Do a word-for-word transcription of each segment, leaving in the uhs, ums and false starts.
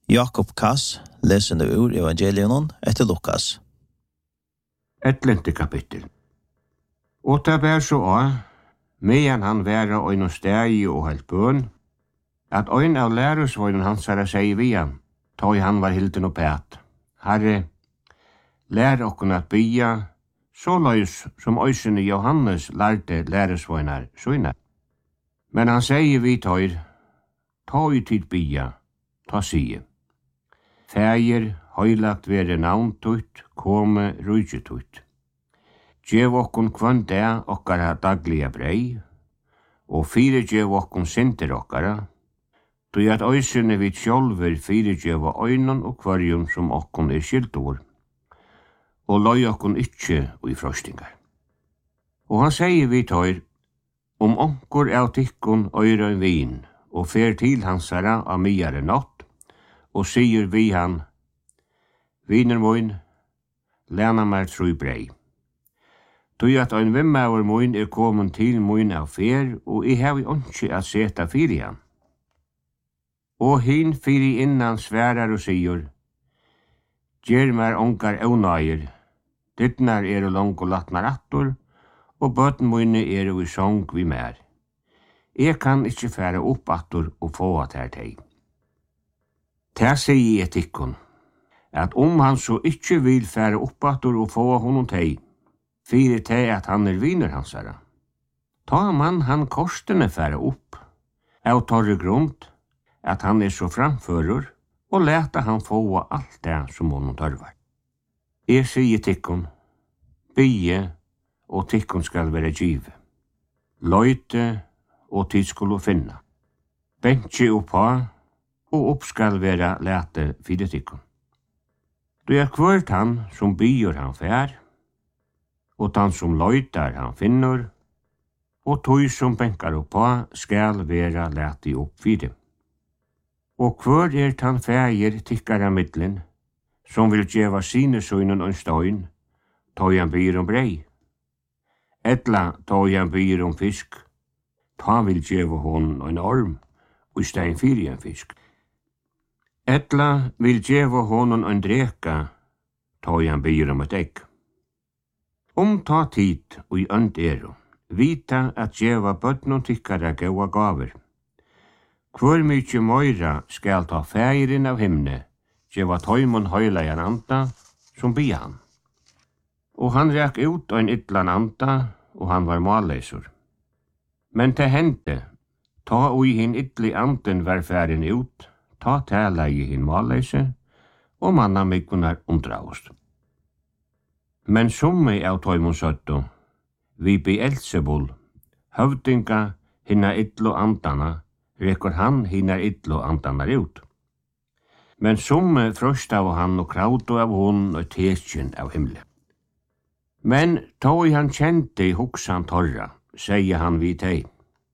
Jakob Kass lesende ur evangelion etter Lukas. Etlente kapittel. Og ta bær så av, medan han væra øynum stegi og helt bøn, at øyn av lærusvøynen hans herre sier vi han, tog han var hilden og pæt. Herre, lær okkun at bya, så løys som øysene Johannes lærte lærusvøynar søyna. Men han sier vi tøyr, tog tid bya, ta sige. Fægir, høylagt vere navn tutt, kome rujtje tutt. Gjev okkun kvann dag okkara dagliga brei, og fire gjev okkun sinter okkara, tui at øysene vi sjálfur fire gjev øynon og kvarjun som okkun er skildur, og løy okkun ikkje ui frostingar. Og han sier vi tøyr, om onkur av tikkun øyra vin, og fer til hansara av miare natt, og sier vi han, viner moin, lena mer tru brei. Tui at ein vimmaur moin er komin til moin av fer, og I hevi onki at seta fyri han. Og hin fyri innan sverar og sier, gjer mer ongar eunægir, dittnar er lang og latnar attor, og bøtten moine er i song vi mer. Jeg kan ikkje færa opp attor og få at her teg. Ta sier jeg tikkun, at om han så ikkje vil fære oppatur og få honom teg, fyrir teg at han er viner hansara. Ta man han korstene fære opp, av torre grund, at han er så framfører, og leta han få alt det som honom tørvar. Jeg sier tikkun, bygge, og tikkun skal være give. Løyte, og tid skulle finna. Bentje oppa, og opp skal være lete fyrir tikkun. Du er kvart han som byr han fær, og han som løytar han finner, og tøy som benkar oppa skal være lete opp fyrir. Og hver er han fægir tikkara middelen, som vil djeva sine søgnen og støyn, tøy han byr om brei. Etla tøy han byr om fisk, ta vil djeva hon en orm, og stein fyrir en fisk. Etla vil djeva honom en dreka, ta han byr om et egg. Om ta tid og i ønd ero, vita at djeva bøtnon tykkara gaua gaver. Hvor mykje møyra skal ta fægrin av himne, djeva tøymon høylajan anda, som byr han. Og han rek ut ein ytlan anda, og han var malleisur. Men til hente, ta ui hin ytli anden var færin ut, ta tala i hin malleise, og manna mykkunar undraust. Men summi av tøymon søttu, vi Beelzebul, høvdinga hinna ytlo andana, rekur han hinna ytlo andana ut. Men summi frøst av han og krautu av hon og tesjen av himle. Men tøy han kjente i hoksan torra, sier han vi teg.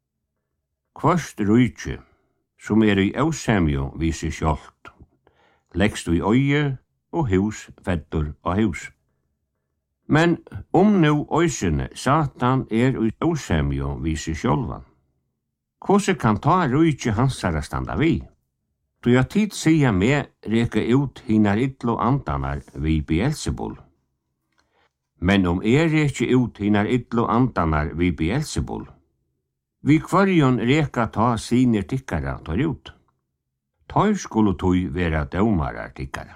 Kvørst rujtje, som er i ausemjo viser sjålt, leggst du i øye og hus fettur av hus. Men om nu øysene Satan er i ausemjo viser sjålvan, hvordan kan ta rujtje hansara standa vi? Du har tid sia med reka ut hinar ytlo andanar vi Beelzebul. Men om er reka ut hinar ytlo andanar vi Beelzebul, vi kvarjon reka ta siner tikkara tar ut. Tar skulle tøy vera dømarar tikkara.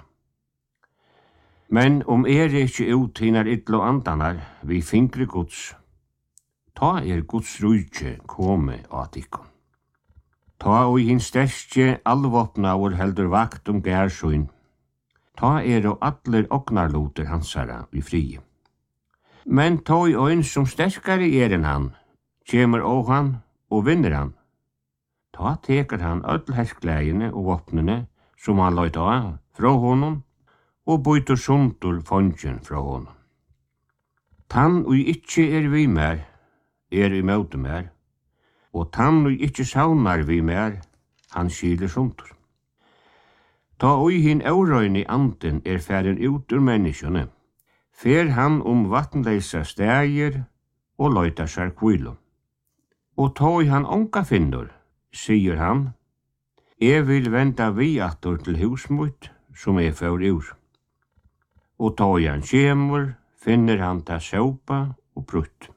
Men om er ikkje ut hinar ytlo andanar vi fingre gods, ta er gods rujtje kome av tikkun. Ta og hin sterskje allvåpnaur heldur vakt om gærsøyn, ta er og atler ognarloter hansara vi frie. Men tøy og ein som sterskare er enn han, kjemur og han og vinner han. Ta teker han öll hersklægene og våpnene som han løyt av fra honom, og byter sundur fondjen fra honom. Tann og ikkje er vi mer, er i møte mer, og tann og ikkje saunar vi mer, han skiler sundur. Ta og hin eurøyne anden er færen ut ur menneskjone, fer han om vatnleisa stægir og løytar seg kvilo. Og tog han onka finnur, sier han, Jeg vil venda vi attor til husmut som jeg får ur. Og ta i han kjemur, finner han ta såpa og prutt.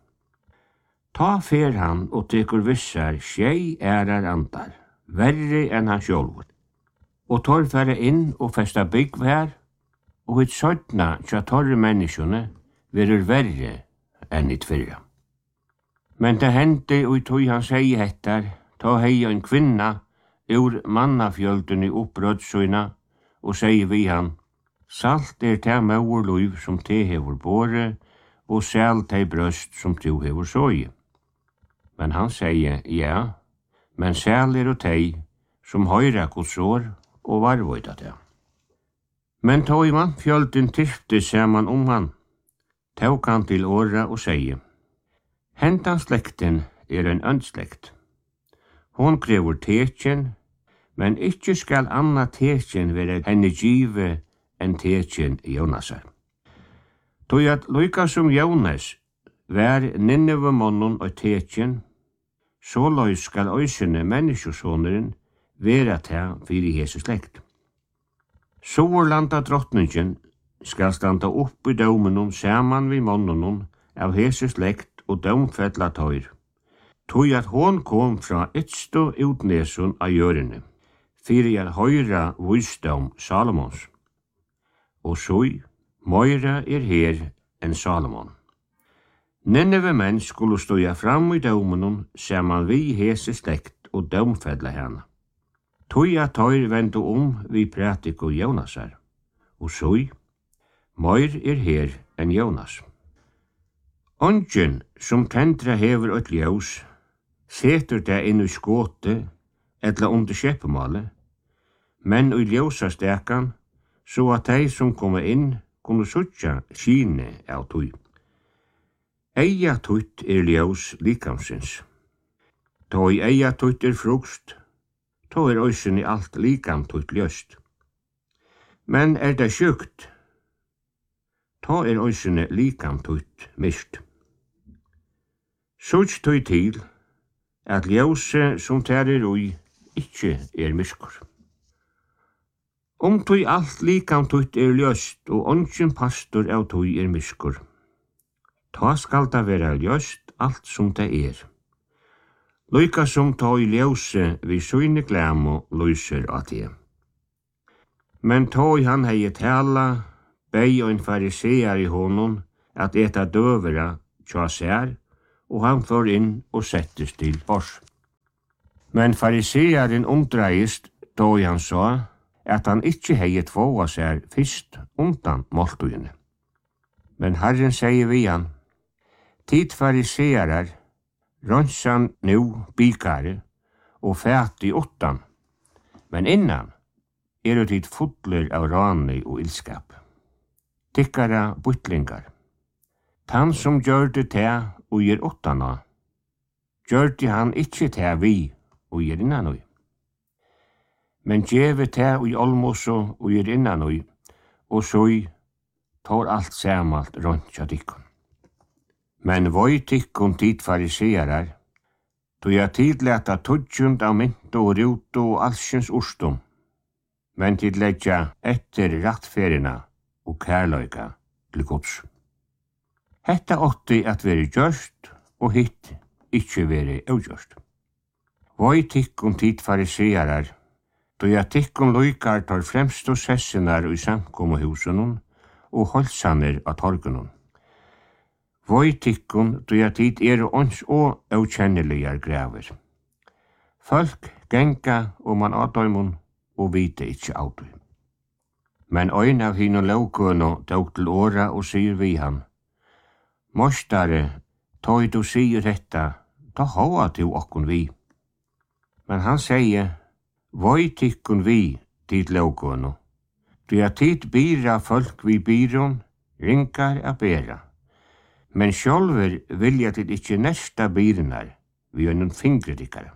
Ta fer han og tekur vissar tjei ærar andar, verre enn han sjálfur. Og tar færa inn og festa bygg her, og hitt søtna tja torre menneskjone verur verre enn hitt fyrra. Men det hendte og tog han segi hettar, ta hei en kvinna ur mannafjöldun i opprødsøyna og segi vi han, salt er te maur luiv som te hevur bore, og sel te brøst som tu hevur såi. Men han segi, ja, men sel er og te som høyra kotsår og varvoida te. Men ta i mannfjöldun tyrfte saman om han, tåg han til åra og segi, hentan slekten er en ønslekt. Hon krever tekjen, men ikkje skal anna tekjen være henne give enn tekjen Jonasar. Tog at loika som Jonas vær Nineve månen og tekjen, så løy skal øysene menneskjøsåneren være til fyrir Jesu slekt. Soverlanda drottningen skal standa opp i dømenum saman vi månenum av Jesu slekt og dømfella tøyr, tog at hon kom fra ytsto utnesun av jørene, fyrir at høyra visdom Salomons. Og sui, møyra er her enn Salomon. Nineve menn skulle støya fram i dømenum saman vi hese slekt og dømfella hana. Tog at tøyr vendu om vi pratik og Jonasar. Og sui, møyr er her enn Jonas. Ongen som tendra hever et ljós, setur det inn i skåte, etla under kjeppemalet, men i ljósastekan, så at de som kommer inn, kunne suttja kine av tøy. Eia tøyt er ljós likamsins. Ta i eia tøyt er frukst, ta er òsyn i alt likam tøyt ljöst. Men er det sjukt, ta er òsyn i likam tøyt mist. Sutt tøy til, at ljóse som tær er ui, ikkje er miskur. Om tøy alt likam tøyt er ljöst, og ongen pastor av tøy er miskur, ta skal det være ljöst alt som det er. Loika som ta i ljóse vi søyne glemo lyser at det. Men ta i han hei tala, bei og en farisear i honom, at eta døvera tja sær, og han får inn og settes til bors. Men farisearen omdreist da han sa at han ikkje hei tvåa sær fyrst undan måltugene. Men Herren sier vi han, tid farisearar, rønsan nu bikare og fæti åttan, men innan er tid fotler av rani og ilskap. Tikkara butlingar. Tan som gjør det te og gir åttana, gjør det han ikkje te vi og gir innanøy. Men djeve te og olmoso og gir innanøy, og søy tar alt samalt rundt av tikkun. Men voi tikkun tid farisearar, tog jeg tidleta tudjund av mynt og rut og alskjens urstum, men tidletja etter rattferina og kærløyga til gods. Hetta åtti at veri gjørst, og hitt ikkje veri augjørst. Voi tikkun tid farisearar, tog jeg tikkun loikar tar fremst og sessinar i samkommuhusunum og holsanir av torgunum. Voi tikkun tog jeg tid er ons og aukjenneligar graver. Folk genga om man adøymun og vite ikkje adøy. Men øyn av hinn og laukuno tåg til åra og sier vi han, Mostare, tog du sier detta, ta hoa til okkun vi. Men han sier, voi tikkun vi, tid laukuno. Du er tid bira folk vi biron, ringar a bera. Men sjálfur vilja tid ikkje nesta birinar, vi önnum fingri dikkara.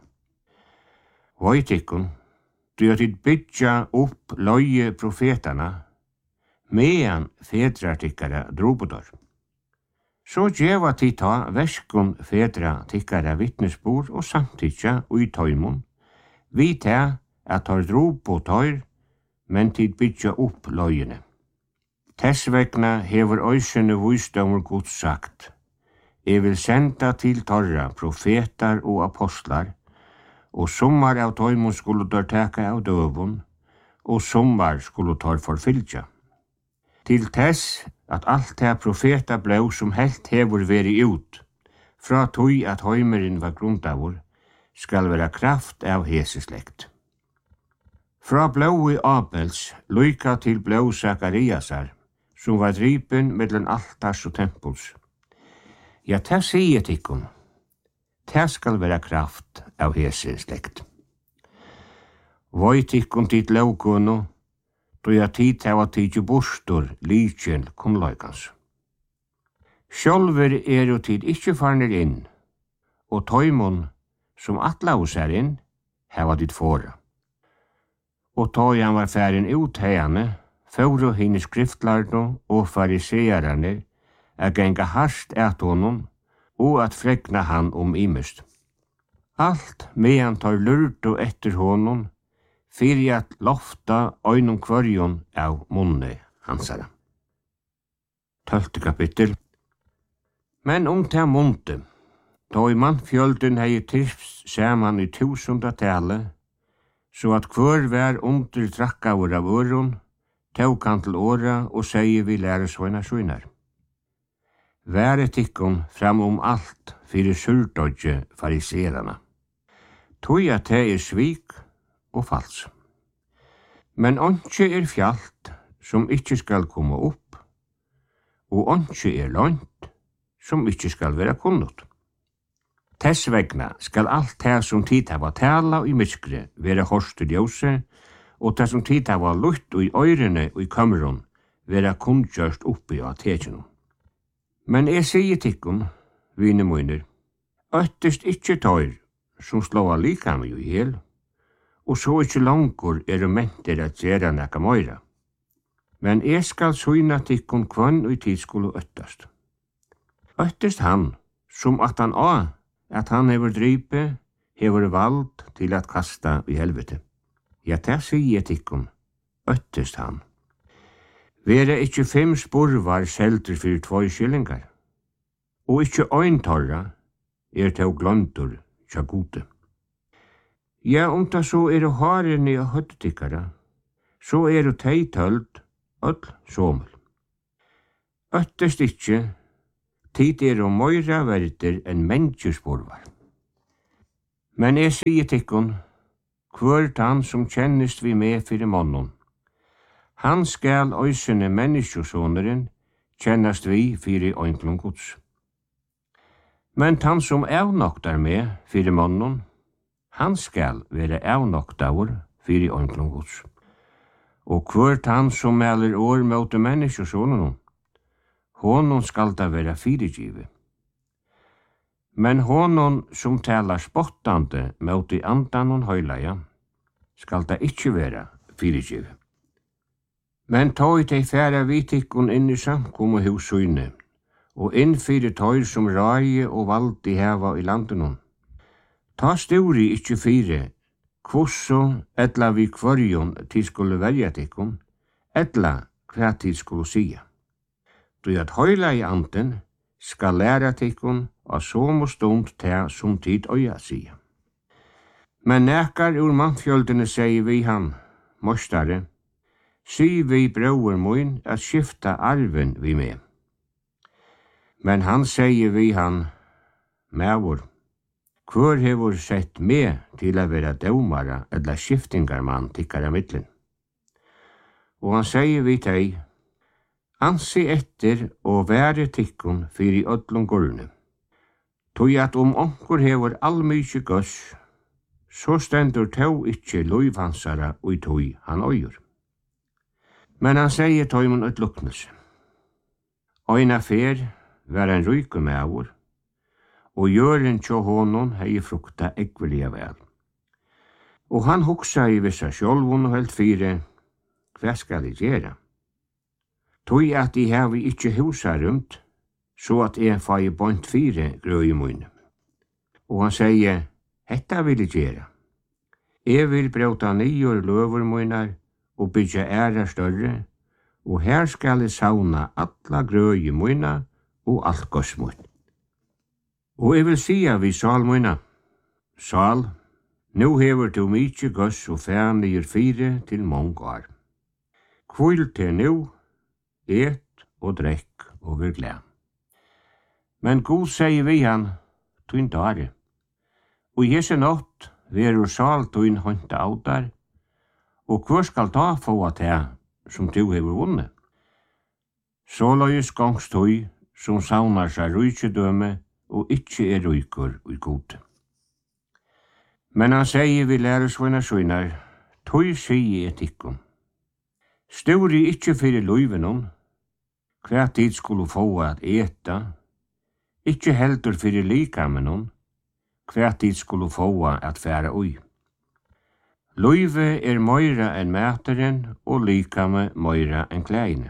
Voi tikkun, du er tid bytja upp loie profetana, mean fedrar dikkara drobodor. Så djeva tid ta verskun fedra tikkara vittnesbord og samtidja ui tøymon, vi ta at tar drop på tøyr, men tid bytja opp løyene. Tess vegna hever øysene visdomur Guds sagt, «Jeg vil senda til torra profetar og apostlar, og sommar av tøymon skulle dør teka av døvun, og sommar skulle tar forfylja. Til tess at alt det profeta blei som helt hever veri ut, fra tøy at høymeren var grundavur, skal vera kraft av heseslekt. Fra blei Abels, lyka til blei Sakariasar, som var dripen mellom altars og tempuls. Ja, ta sier tikkum, ta skal vera kraft av heseslekt. Voi tikkum tit laukunno, då jeg tid hava tidsi bostur, lykjen kom løykans. Sjálfur er jo tid ikkje farnir inn, og tøymon som atlaus er inn, hava dit fora. Og tøy han var færen ut heiane, fåru hinn skriftlarno og farisearane, a genga harst et honom, og at fregna han om imust. Alt medan tar lurtu etter honom, fyrir at lofta øynum kvarjon av munne hansara. Tölti kapittel. Men om ta munte, då i mannfjölden hei trips saman i tusunda tale, så at hver vær under trakkavur av øron, tåg han til åra og sier vi lærer svøyna svøynar. Være tikkun fram om alt fyrir surdodje fariserana. Tog at det er svik og fals. Men åndsje er fjalt som ikkje skal komme opp, og åndsje er lønt som ikkje skal være kunnot. Tess vegna skal alt det som tid hava tala i myskre være horst til ljose, og det som tid hava lutt i øyrene og i kamron være kunnkjørst oppi av tekinum. Men jeg sier tikkun, vine munir, øttest ikkje tøyr som slåa likam jo i hel, og så ikkje langur er mentir at gjera nekka møyra. Men jeg skal syna tikkun kvann og i tid skulle øttast. Øttest han, som at han a, at han hever drype, hever vald til at kasta i helvete. Ja, det sier tikkun, øttest han. Være ikkje fem spurvar selter fyrir tvoi skillingar, og ikkje øyntorra er tau gløntur tja gode. Ja, om ta så er harene av høttetikkara, så er det tei tøld, öll somul. Øttest ikkje, tid er om møyra verder enn menneskespurvar. Men jeg sier tikkun, hvert han som kjennest vi med fyrir månån, han skal øysene menneskesåneren kjennast vi fyrir øynklung gods. Men han som avnoktar med fyrir månån, han skal være avnoktaur fyrir øynklung gods. Og hvert han som meler år møte menneskesåneren, honom skal da være fyrirgive. Men honom som talar spottande møte andan og høylaja, skal da ikkje være fyrirgive. Men tøy tei færa vitikkun inn i samkomu hussyne, og inn fyrir tøyr som rage og valdi heva i landenum. Ta sturi ikkje fyre, kvosso etla vi kvarjon tid skulle velja tikkun, etla hva tid skulle sia. Du at høyla i anden skal læra tikkun av som og stund til som tid øya sia. Men nekar ur mannfjöldene sier vi han, mostare, si vi brauer moin at skifta arven vi med. Men han sier vi han, mevor, hvor hevur sett med til a vera dømara eller skiftingarmann tikkara middelen. Og han sier vi teg, ansi etter og være tikkun fyrir öllum gurne. Tog at om onkur hevur allmykje gøss, så stendur tau ikkje loivansara ui tog han øyur. Men han sier tøymon et luknelse. Øyna fer var en ryke mevor, og gjøren tjå honom hei frukta ekvelia vel. Og han hugsa i vissa sjolvun og helt fire, hva skal jeg gjera? Tog at jeg hevi ikkje husa rundt, så at jeg fai bont fire grøy i munne. Og han sier, hetta vil jeg gjera. Jeg vil brauta nyer løver møynar og byggja æra større, og her skal jeg sauna alla grøy møyna og alt goss møyn. Og jeg vil sia vi sal møyna, Sal, nu hever du mykje goss og fæn nyer fire til mong år. Kvil til nu, et og drekk og vir gled. Men god sier vi han, tuin dare, og jese nått verur sal tuin hånta autar, og hvor skal ta få at det som du hever vunnet? Så løyes gongs tui som saunar seg rujtjedøme og ikkje er rujkur ui gode. Men han sier vi læresvøyna søynar, tui sier et ikkum. Sturi ikkje fyrir luivenon, hver tid skulle få at eta, ikkje heldur fyrir likamenon, hver tid skulle få at færa ui. Luive er møyra enn mæteren og likame møyra enn kleine.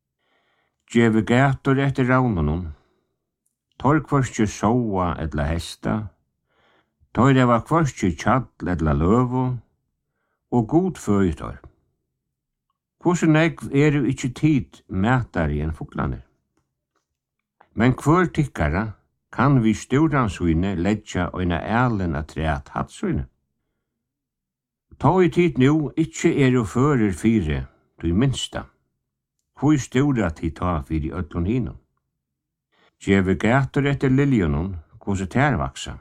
Djeve gætur etter raunonon, tor kvarskje soa etla hesta, tor det var kvarskje tjall etla løvo, og god føytor. Hvordan egg er jo ikkje tid mætare enn fuglane? Men hver tikkara kan vi sturansvine ledja oina ælen at treat hatsvine. Ta i tid nu ikkje er jo fører fire, du minsta. Hvor stora tid ta fyrir öllun hinum. Djeve gætur etter liljonon, hvordan tær vaksa.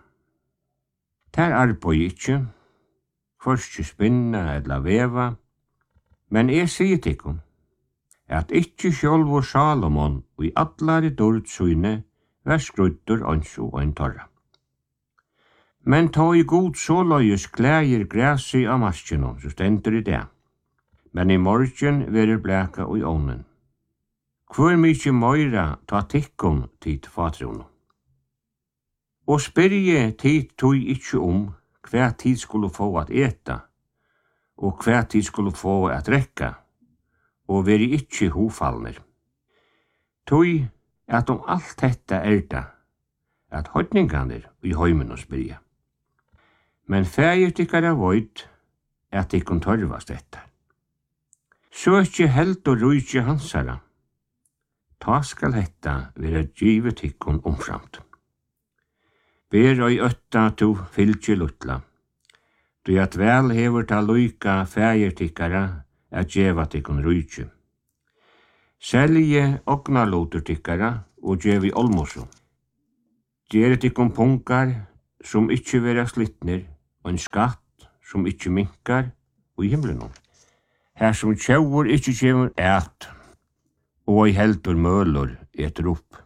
Tær arboi ikkje, kvarskje spinna eller veva, men jeg sier tikkum, at ikkje sjálvur Salomon og i allari dårdsøyne var skruddur ans og ein torra. Men ta i god såløyes klægir græsi av maskjenon, så stendur i det. Men i morgen verur blæka og i ånden. Hvor mykje møyra ta tikkum tid fatrunum. Og spyrje tid tog ikkje om hver tid skulle få at eta, og hver tid skulle få at drekka, og veri ikkje hofallner. Tog at om alt detta er det, at høytninganer i høymen og spyrja. Men fægir tykkara void at tykkun tørvast detta. Så ikkje held og rujtje hansara, ta skal hetta vera givet tykkun omframt. Ber og i øtta to fylgje luttla, du at vel hever ta luika fægir tykkara at djeva tykkun rujtje. Selje ogna lutur tykkara og djevi olmosu. Djere tykkun punkar som ikkje vera slittner, og en skatt som ikkje minkar og i himmelen. Her som tjaur ikkje kjemur et, og i heldur mølur etter opp.